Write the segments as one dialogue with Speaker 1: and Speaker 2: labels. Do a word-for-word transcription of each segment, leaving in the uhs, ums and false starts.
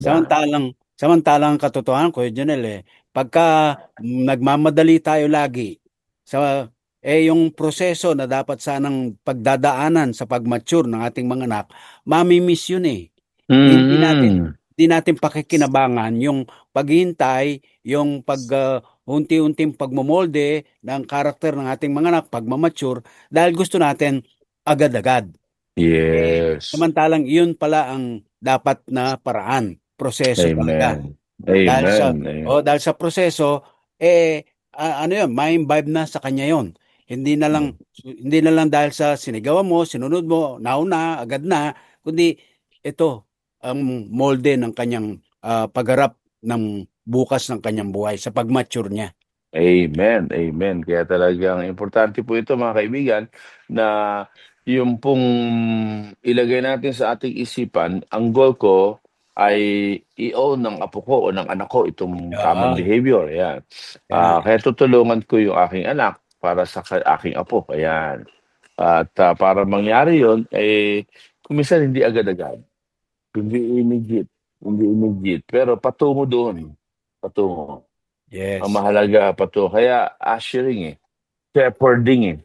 Speaker 1: ba?
Speaker 2: Samantalang samantalang ang katotohanan, Kuya Janelle, eh, pagka nagmamadali tayo lagi sa eh yung proseso na dapat sanang pagdadaanan sa pag-mature ng ating mga anak, mami-miss yun eh. Hindi natin
Speaker 1: Mm.
Speaker 2: hindi natin pakikinabangan yung paghihintay, yung pag ah, unti-unting pagmomolde ng karakter ng ating mga anak, pagmamature, dahil gusto natin agad-agad. Eh,
Speaker 1: Yes.
Speaker 2: samantalang yun pala ang dapat na paraan, proseso talaga.
Speaker 1: Amen.
Speaker 2: Dahil sa
Speaker 1: Amen. Amen.
Speaker 2: oh, dahil sa proseso eh a- ano yun, may imbibe na sa kanya yon. Hindi na lang hindi na lang dahil sa sinigawan mo, sinunod mo, nauna, agad na, kundi ito ang molde ng kanyang ah, pagharap ng bukas ng kanyang buhay sa pagmature niya.
Speaker 1: Amen, amen. Kaya talagang importante po ito mga kaibigan na yung pong ilagay natin sa ating isipan, ang goal ko ay i-own ng apo ko o ng anak ko itong tamang
Speaker 2: Oo.
Speaker 1: behavior. Ayan. Ah,
Speaker 2: Yan.
Speaker 1: kaya tutulungan ko yung aking anak para sa ka- aking apo. Ayan. At ah, para mangyari yon eh, kumisan hindi agad-agad. Hindi immediate. Hindi immediate. Pero patungo doon. Patungo. Ang
Speaker 2: Yes.
Speaker 1: mahalaga pa 'to kaya ushering, eh, shepherding, eh.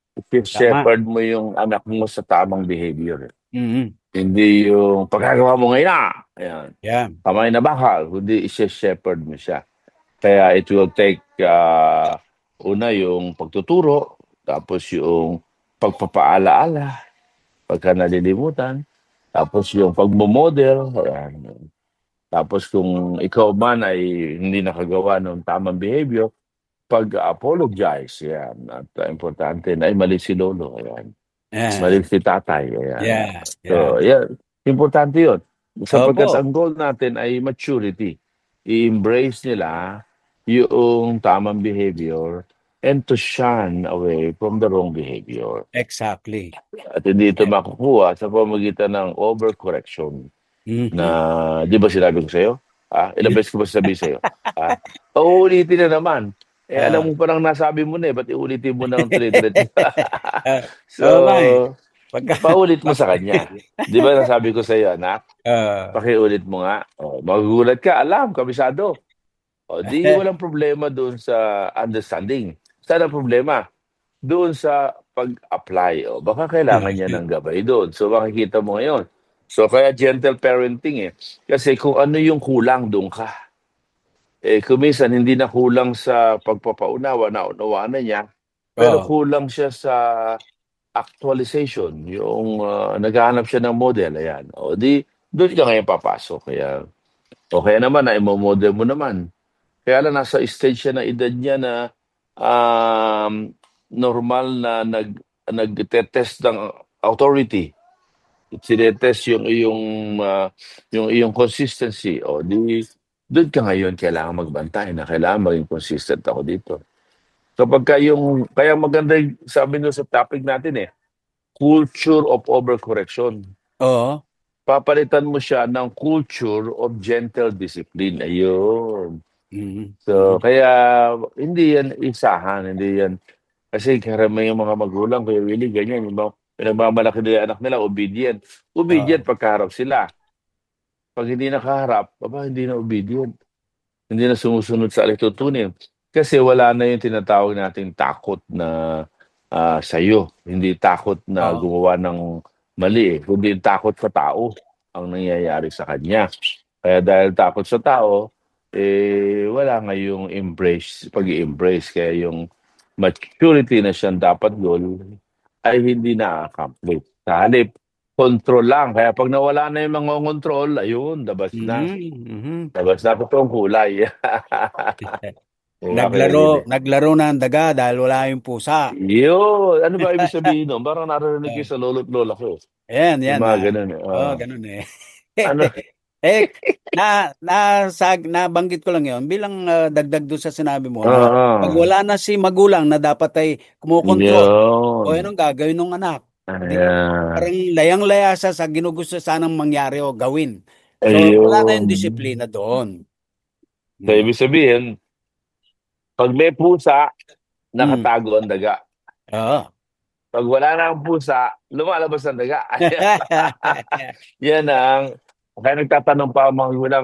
Speaker 2: Tama.
Speaker 1: Ishi-shepherd mo yung anak mo sa tamang behavior, eh.
Speaker 2: Mhm.
Speaker 1: Hindi yung pagkagawa mo ngayon na, ayan,
Speaker 2: Yan.
Speaker 1: kamay na bakal, kundi ishe-shepherd mo siya. Kaya it will take, ah, una yung pagtuturo, tapos yung pagpapaalaala pagka nalilimutan, tapos yung pagmo-model, ayan. Tapos kung ikaw man ay hindi nakagawa ng tamang behavior, pag-apologize, yan. At uh, importante na ay mali si lolo, ayan. Mali
Speaker 2: Yan.
Speaker 1: si tatay, ayan.
Speaker 2: Yeah. Yeah.
Speaker 1: So, yan. Importante yun. Sapagkat
Speaker 2: Opo.
Speaker 1: ang goal natin ay maturity. I-embrace nila yung tamang behavior and to shun away from the wrong behavior.
Speaker 2: Exactly.
Speaker 1: At hindi ito
Speaker 2: Yeah.
Speaker 1: makukuha sa pamamagitan ng overcorrection na,
Speaker 2: Mhm.
Speaker 1: di ba sinabi ko sa'yo? Ah, ilang beses ko ba sasabihin sa'yo? Ah, uulitin na naman. Eh, alam
Speaker 2: Ah.
Speaker 1: mo parang nasabi mo na eh, ba't iulitin mo ng tuloy-tuloy?
Speaker 2: Ah,
Speaker 1: So,
Speaker 2: oo nga eh. Pagka,
Speaker 1: paulit mo
Speaker 2: pag,
Speaker 1: sa kanya. Di ba nasabi ko sa'yo, anak?
Speaker 2: ah,
Speaker 1: Pakiulit mo nga. O, magugulat ka, alam, kabisado. O, di walang problema doon sa understanding. Saan ang problema? Doon sa pag-apply. O, baka kailangan niya ng gabay doon. So, makikita mo ngayon. So, kaya gentle parenting eh. Kasi kung ano yung kulang, doon ka. Eh, kumisan hindi na kulang sa pagpapaunawa, naunawaan na niya, pero
Speaker 2: oh,
Speaker 1: kulang siya sa actualization, yung ah, naghahanap siya ng model, ayan. O di, doon ka ngayon papasok. Kaya, o kaya naman, na imo-model mo naman. Kaya lang, nasa stage siya na edad niya na um, normal na nag, nag-test ng authority. Sinetest yung iyong ah, yung iyong consistency. O di, doon ka ngayon kailangan magbantay na kailangan maging consistent ako dito. Kapag ka yung, kaya maganda yung sabi nyo sa topic natin eh, culture of overcorrection.
Speaker 2: oo.
Speaker 1: Papalitan mo siya ng culture of gentle discipline. Ayun.
Speaker 2: Mhm.
Speaker 1: So,
Speaker 2: Mhm.
Speaker 1: kaya hindi yan isahan, hindi yan. Kasi karamihan yung mga magulang, Kuya Willie, ganyan, yung mga pinagmamalaki nila yung anak nila, obedient. Obedient
Speaker 2: Oo.
Speaker 1: pagkaharap sila. Pag hindi nakaharap, aba, hindi na obedient. Hindi na sumusunod sa alitutunin. Kasi wala na yung tinatawag nating takot na ah, sa'yo. Hindi takot na
Speaker 2: Oo.
Speaker 1: gumawa ng mali eh. Kundi yung takot sa tao ang nangyayari sa kanya. Kaya dahil takot sa tao, eh, wala nga yung embrace, pag-i-embrace. Kaya yung maturity na siyang dapat goal ay hindi na-accomplish. Sa halip, control lang. Kaya pag nawala na yung mga control, ayun, dabas na.
Speaker 2: Mhm. Mhm.
Speaker 1: Labas na totoong kulay. Di ba, Kuya
Speaker 2: Naglaro,
Speaker 1: Willie?
Speaker 2: naglaro na ang daga dahil wala yung pusa.
Speaker 1: Yun! Ano ba ibig sabihin nun? Parang narinig ko
Speaker 2: Ah,
Speaker 1: sa lolo't lola ko.
Speaker 2: ayan,
Speaker 1: Yung
Speaker 2: yan.
Speaker 1: mga
Speaker 2: Ah,
Speaker 1: ganun eh.
Speaker 2: oh,
Speaker 1: Oo.
Speaker 2: ganun eh.
Speaker 1: Ano?
Speaker 2: Eh, na, na, sag, nabanggit ko lang yon bilang ah, dagdag doon sa sinabi mo na pag
Speaker 1: Oo.
Speaker 2: wala na si magulang na dapat ay kumokontrol, o
Speaker 1: Yun.
Speaker 2: anong gagawin ng anak? Di,
Speaker 1: Ayan.
Speaker 2: parang layang-laya siya sa ginugusto sanang mangyari o gawin. So, wala na yung
Speaker 1: Ayun.
Speaker 2: disiplina doon.
Speaker 1: So,
Speaker 2: Mm.
Speaker 1: ibig sabihin, pag may pusa,
Speaker 2: Mm.
Speaker 1: nakatago ang daga.
Speaker 2: Oo.
Speaker 1: Pag wala na ang pusa, lumalabas ang daga. Yan ang, kaya nagtatanong pa ang mga magulang,